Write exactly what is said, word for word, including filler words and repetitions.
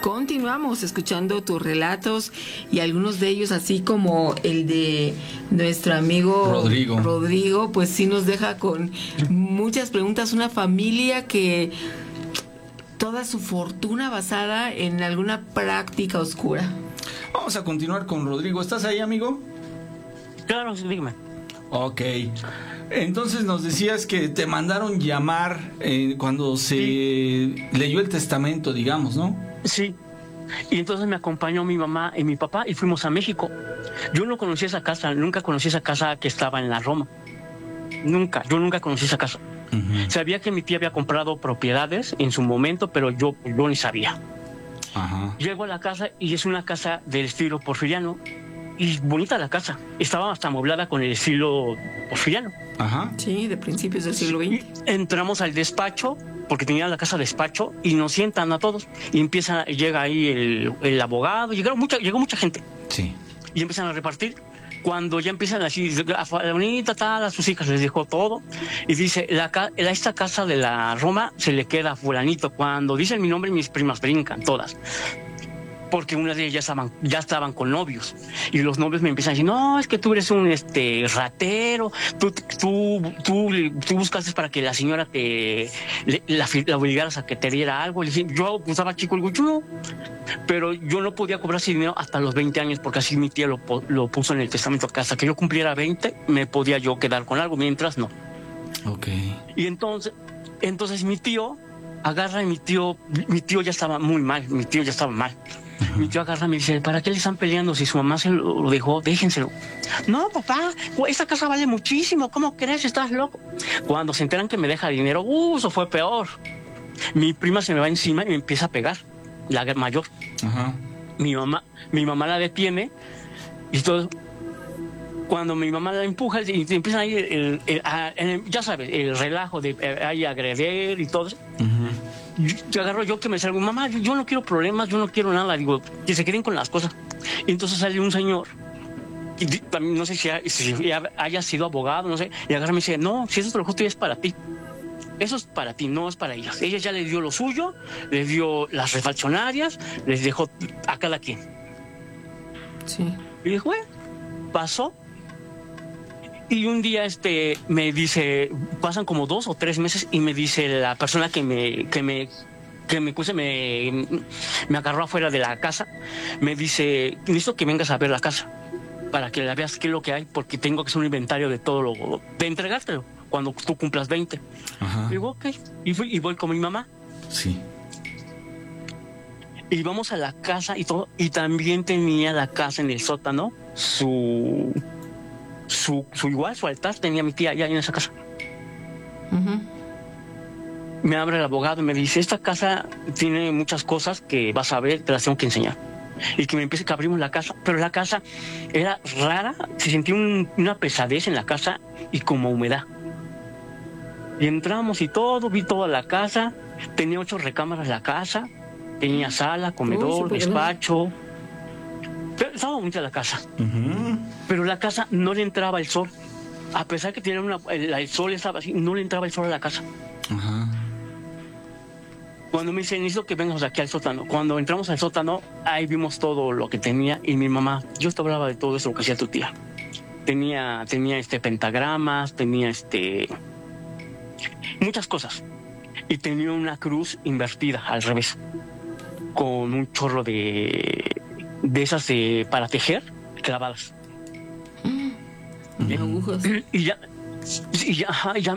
Continuamos escuchando tus relatos y algunos de ellos, así como el de nuestro amigo Rodrigo. Rodrigo, pues sí nos deja con muchas preguntas. Una familia que toda su fortuna basada en alguna práctica oscura. Vamos a continuar con Rodrigo. ¿Estás ahí, amigo? Claro, dígame. Ok. Entonces nos decías que te mandaron llamar eh, cuando se sí. leyó el testamento, digamos, ¿no? Sí. Y entonces me acompañó mi mamá y mi papá y fuimos a México. Yo no conocí esa casa, nunca conocí esa casa que estaba en la Roma. Nunca, yo nunca conocí esa casa. Uh-huh. Sabía que mi tía había comprado propiedades en su momento, pero yo, yo ni sabía. Uh-huh. Llego a la casa y es una casa del estilo porfiriano. Y bonita la casa. Estaba hasta amoblada con el estilo porfiriano. Ajá. Sí, de principios del siglo veinte. Y entramos al despacho, porque tenía la casa despacho, y nos sientan a todos. Y empieza, llega ahí el, el abogado, llegaron mucha, llegó mucha gente. Sí. Y empiezan a repartir. Cuando ya empiezan así, a bonita, tal, a sus hijas les dejó todo. Y dice, la, la, esta casa de la Roma se le queda a fulanito. Cuando dicen mi nombre, mis primas brincan, todas. Porque unas de ellas ya estaban, ya estaban con novios. Y los novios me empiezan a decir, no, es que tú eres un este ratero, tú, tú, tú, tú buscaste para que la señora te le, la, la obligaras a que te diera algo. Y yo estaba chico, digo, yo no. Pero yo no podía cobrar ese dinero hasta los veinte años, porque así mi tía lo, lo puso en el testamento, que hasta que yo cumpliera veinte, me podía yo quedar con algo, mientras no. Ok. Y entonces, entonces mi tío agarra y mi tío, mi tío ya estaba muy mal, mi tío ya estaba mal. Uh-huh. Mi tío agarra y me dice, ¿para qué le están peleando? Si su mamá se lo dejó, déjenselo. No, papá, esta casa vale muchísimo, ¿cómo crees? ¿Estás loco? Cuando se enteran que me deja dinero, uh, eso fue peor. Mi prima se me va encima y me empieza a pegar, la mayor. Uh-huh. Mi mamá, mi mamá la detiene y todo. Cuando mi mamá la empuja y empiezan ahí, el, el, el, el, ya sabes, el relajo de eh, ahí agredir y todo. Uh-huh. Yo agarro yo que me salgo, mamá, yo, yo no quiero problemas, yo no quiero nada, digo, que se queden con las cosas. Y entonces sale un señor, y también no sé si, ha, si haya sido abogado, no sé, y agarra y me dice, no, si eso te lo justo es para ti. Eso es para ti, no es para ellas. Ella ya le dio lo suyo, les dio las refaccionarias, les dejó a cada quien. Sí. Y dijo, bueno, pasó. Y un día este me dice, pasan como dos o tres meses y me dice la persona que me que me que me puse me me agarró afuera de la casa, me dice, necesito que vengas a ver la casa para que la veas qué es lo que hay, porque tengo que hacer un inventario de todo lo de entregártelo cuando tú cumplas veinte. Ajá. Y digo, ok, y fui y voy con mi mamá. Sí. Y vamos a la casa y todo, y también tenía la casa en el sótano su Su, su igual, su altar tenía mi tía allá en esa casa. Uh-huh. Me abre el abogado y me dice, esta casa tiene muchas cosas que vas a ver, te las tengo que enseñar. Y que me empiece que abrimos la casa, pero la casa era rara, se sentía un, una pesadez en la casa y como humedad. Y entramos y todo, vi toda la casa, tenía ocho recámaras la casa, tenía sala, comedor, uh, despacho. Pero estaba bonita la casa. Uh-huh. Pero la casa no le entraba el sol. A pesar que tenía una, el, el sol estaba así, no le entraba el sol a la casa. Uh-huh. Cuando me dice, necesito que vengas aquí al sótano. Cuando entramos al sótano, ahí vimos todo lo que tenía. Y mi mamá, yo te hablaba de todo eso, lo que hacía tu tía. Tenía, tenía este pentagramas, tenía este muchas cosas. Y tenía una cruz invertida al revés, con un chorro de de esas eh, para tejer clavadas. Mm. Agujas. Y ya, y ya, ajá, ya